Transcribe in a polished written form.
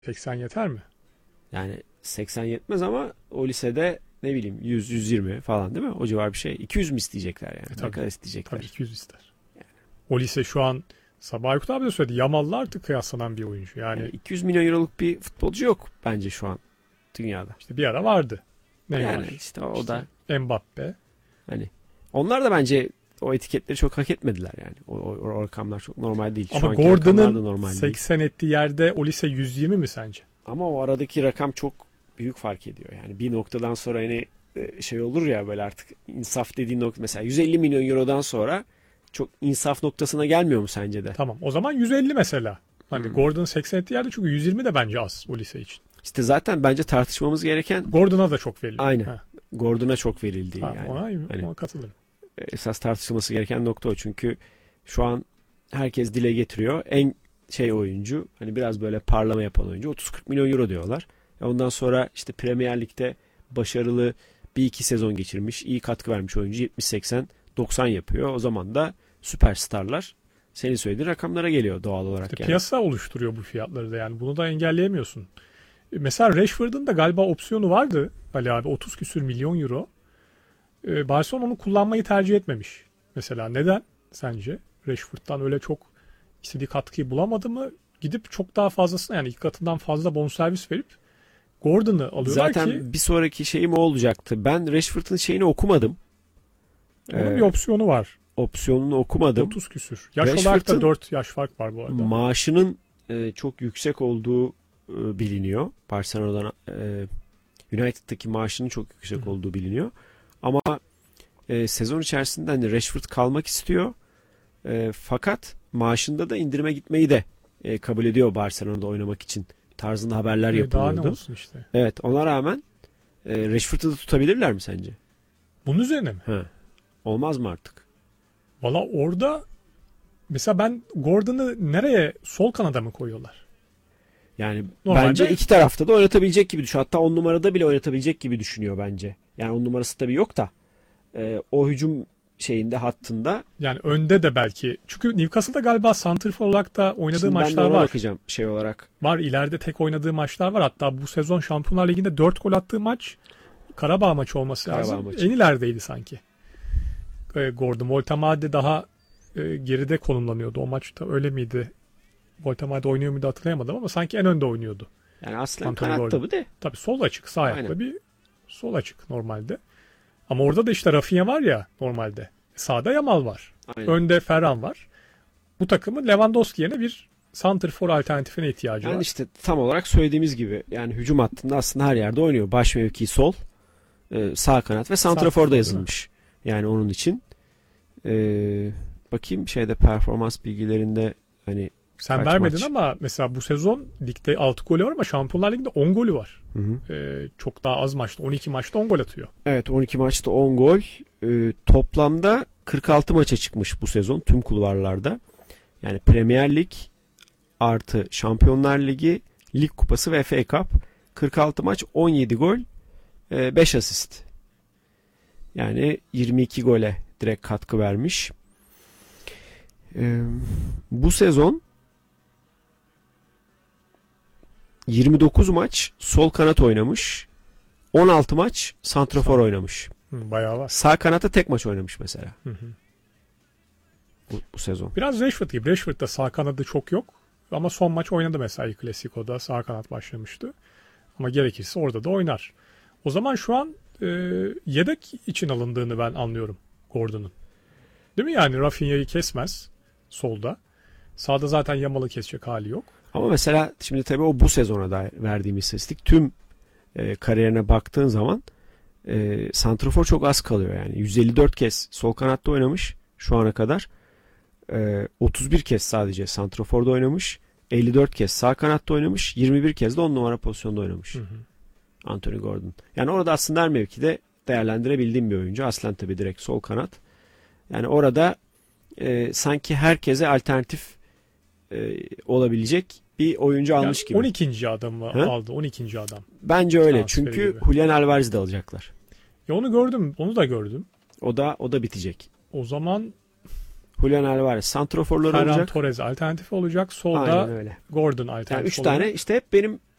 80 yeter mi? Yani 80 yetmez ama o lisede ne bileyim 100-120 falan değil mi? O civar bir şey. 200 mi isteyecekler yani? Ne Tabii. kadar isteyecekler? Tabii 200 ister. O lise şu an Sabah Aykut abi de söyledi. Yamal'la artık kıyaslanan bir oyuncu. Yani 200 milyon euroluk bir futbolcu yok bence şu an dünyada. İşte bir ara vardı. Neymar. Yani işte o da Mbappe. hani onlar da bence o etiketleri çok hak etmediler yani. O rakamlar çok normal değil. Ama Gordon'ın 80 ettiği yerde o lise 120 mi sence? Ama o aradaki rakam çok büyük fark ediyor. Yani bir noktadan sonra hani şey olur ya böyle artık insaf dediğin nokta mesela 150 milyon eurodan sonra çok insaf noktasına gelmiyor mu sence de? Tamam. O zaman 150 mesela. Hani Gordon'ın 80 ettiği yerde çünkü 120 de bence az o lise için. İşte zaten bence tartışmamız gereken Gordon'a da çok verildi. Aynen. Gordon'a çok verildi yani. Ona katılırım. Esas tartışılması gereken nokta o. Çünkü şu an herkes dile getiriyor. En oyuncu hani biraz böyle parlama yapan oyuncu 30-40 milyon euro diyorlar. Ondan sonra işte Premier Lig'de başarılı bir iki sezon geçirmiş, iyi katkı vermiş oyuncu 70-80-90 yapıyor. O zaman da süperstarlar senin söylediğin rakamlara geliyor doğal olarak. İşte yani. Piyasa oluşturuyor bu fiyatları da yani bunu da engelleyemiyorsun. Mesela Rashford'un da galiba opsiyonu vardı Ali abi 30 küsür milyon euro. Barcelona onu kullanmayı tercih etmemiş. Mesela neden sence? Rashford'dan öyle çok istediği katkıyı bulamadı mı? Gidip çok daha fazlasına yani 2 katından fazla bonservis verip Gordon'ı alıyorlar zaten ki. Bir sonraki şeyim o olacaktı. Ben Rashford'un şeyini okumadım. Onun bir opsiyonu var. Opsiyonunu okumadım. 30 küsür. Yaş olarak da 4 yaş fark var bu arada. Maaşının çok yüksek olduğu biliniyor. Barcelona'dan United'daki maaşının çok yüksek olduğu biliniyor. Ama sezon içerisinde hani Rashford kalmak istiyor. Fakat maaşında da indirime gitmeyi de kabul ediyor Barcelona'da oynamak için tarzında haberler yapılıyordu. Daha ne olsun işte. Evet, ona rağmen Rashford'u da tutabilirler mi sence? Bunun üzerine mi? He. Olmaz mı artık? Valla orada mesela ben Gordon'ı nereye sol kanada mı koyuyorlar? Yani normalde bence iki tarafta da oynatabilecek gibi düşünüyor. Hatta 10 numarada bile oynatabilecek gibi düşünüyor bence. Yani 10 numarası tabii yok da o hücum hattında. Yani önde de belki. Çünkü Newcastle'da galiba santrfor olarak da oynadığı şimdi maçlar var. Ben de bakacağım olarak. Var, ileride tek oynadığı maçlar var. Hatta bu sezon Şampiyonlar Ligi'nde 4 gol attığı maç Karabağ maçı olması lazım. En ilerideydi sanki. Gordon Voltemade daha geride konumlanıyordu. O maçta öyle miydi? Voltemade oynuyor muydu hatırlayamadım ama sanki en önde oynuyordu. Yani aslen kanatta bu de. Tabii sol açık, sağ ayakla bir sol açık normalde. Ama orada da işte Rafinha var ya normalde. Sağda Yamal var. Aynen. Önde Ferran var. Bu takımın Lewandowski yerine bir santrfor alternatifine ihtiyacı var. Yani işte tam olarak söylediğimiz gibi yani hücum hattında aslında her yerde oynuyor. Baş mevki sol, sağ kanat ve santraforda yazılmış. Yani onun için bakayım performans bilgilerinde hani sen vermedin maç? Ama mesela bu sezon ligde 6 golü var ama Şampiyonlar Ligi'nde 10 golü var. Çok daha az maçta. 12 maçta 10 gol atıyor. Evet, 12 maçta 10 gol. Toplamda 46 maça çıkmış bu sezon tüm kulvarlarda. Yani Premier Lig artı Şampiyonlar Ligi, Lig Kupası ve FA Cup. 46 maç, 17 gol, 5 asist. Yani 22 gole direkt katkı vermiş. Bu sezon 29 maç sol kanat oynamış. 16 maç santrafor oynamış. Bayağı var. Sağ kanatta tek maç oynamış mesela. Bu sezon. Biraz Rashford gibi. Rashford'da sağ kanadı çok yok. Ama son maç oynadı mesela Klasiko'da. Sağ kanat başlamıştı. Ama gerekirse orada da oynar. O zaman şu an yedek için alındığını ben anlıyorum Gordon'un. Değil mi yani? Rafinha'yı kesmez solda. Sağda zaten Yamal'ı kesecek hali yok. Ama mesela şimdi tabii o bu sezona dair verdiğim istatistik. Tüm kariyerine baktığın zaman santrafor çok az kalıyor yani. 154 kez sol kanatta oynamış şu ana kadar. 31 kez sadece santraforda oynamış. 54 kez sağ kanatta oynamış. 21 kez de 10 numara pozisyonda oynamış. Anthony Gordon. Yani orada aslında her mevkide değerlendirebildiğim bir oyuncu. Aslen tabii direkt sol kanat. Yani orada sanki herkese alternatif olabilecek bir oyuncu almış yani gibi. 12. adamı aldı. 12. adam. Bence öyle. Çünkü Julian Alvarez'i de alacaklar. Ya onu gördüm. Onu da gördüm. O da bitecek. O zaman Julian Alvarez santroforları Ferran olacak. Torres alternatif olacak. Solda Aynen öyle. Gordon Yani alternatif 3 olacak. tane işte hep benim